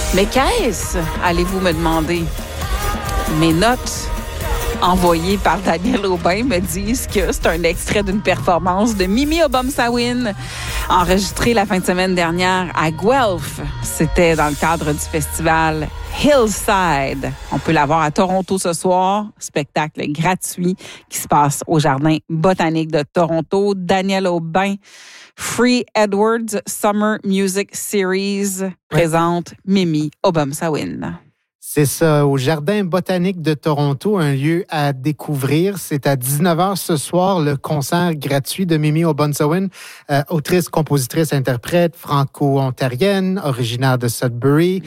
Mais qu'est-ce, allez-vous me demander? Mes notes envoyées par Daniel Aubin me disent que c'est un extrait d'une performance de Mimi Obomsawin enregistrée la fin de semaine dernière à Guelph. C'était dans le cadre du festival Hillside. On peut la voir à Toronto ce soir. Spectacle gratuit qui se passe au Jardin botanique de Toronto. Daniel Aubin, Free Edwards Summer Music Series présente Mimi Obomsawin. C'est ça, au Jardin botanique de Toronto, un lieu à découvrir. C'est à 19h ce soir, le concert gratuit de Mimi Obomsawin, autrice, compositrice, interprète franco-ontarienne, originaire de Sudbury,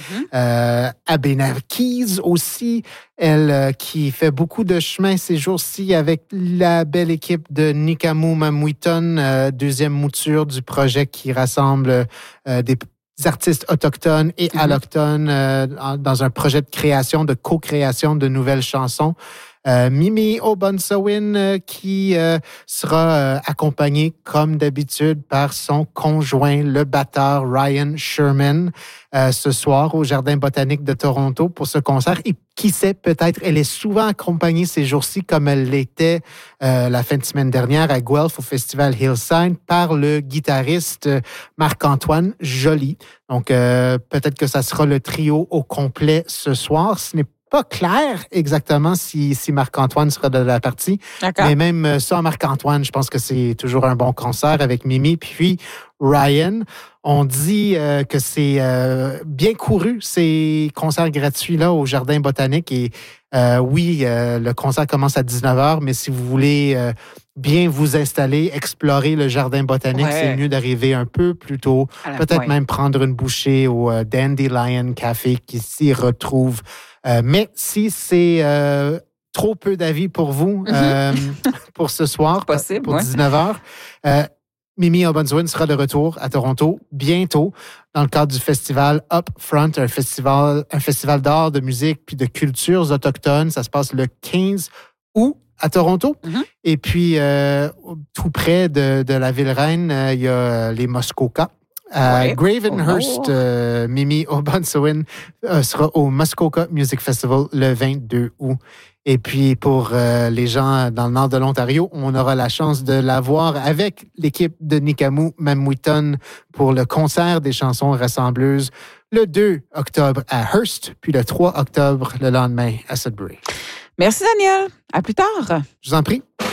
Abenaki aussi. Elle qui fait beaucoup de chemin ces jours-ci avec la belle équipe de Nikamu Mamwiton, deuxième mouture du projet qui rassemble des artistes autochtones et allochtones dans un projet de création, de co-création de nouvelles chansons. Mimi Obomsawin qui sera accompagnée comme d'habitude par son conjoint, le batteur Ryan Sherman, ce soir au Jardin botanique de Toronto pour ce concert. Et qui sait, peut-être, elle est souvent accompagnée ces jours-ci comme elle l'était la fin de semaine dernière à Guelph au festival Hillside par le guitariste Marc-Antoine Joly. Donc, peut-être que ça sera le trio au complet ce soir. Ce n'est pas clair exactement si Marc-Antoine sera de la partie. D'accord. Mais même sans Marc-Antoine, je pense que c'est toujours un bon concert avec Mimi. Puis Ryan, on dit que c'est bien couru, ces concerts gratuits-là au Jardin botanique. Et le concert commence à 19h, mais si vous voulez bien vous installer, explorer le Jardin botanique, c'est mieux d'arriver un peu plus tôt. Peut-être même prendre une bouchée au Dandelion Café qui s'y retrouve. Mais si c'est trop peu d'avis pour vous pour ce soir, possible, pour 19h, Mimi Obomsawin sera de retour à Toronto bientôt dans le cadre du festival Upfront, un festival d'art, de musique puis de cultures autochtones. Ça se passe le 15 août à Toronto. Et puis, tout près de la ville reine, il y a les Muskoka. Gravenhurst, Mimi Obomsawin sera au Muskoka Music Festival le 22 août. Et puis, pour les gens dans le nord de l'Ontario, on aura la chance de la voir avec l'équipe de Nikamu Mamwiton pour le concert des chansons rassembleuses le 2 octobre à Hearst, puis le 3 octobre le lendemain à Sudbury. Merci, Daniel. À plus tard. Je vous en prie.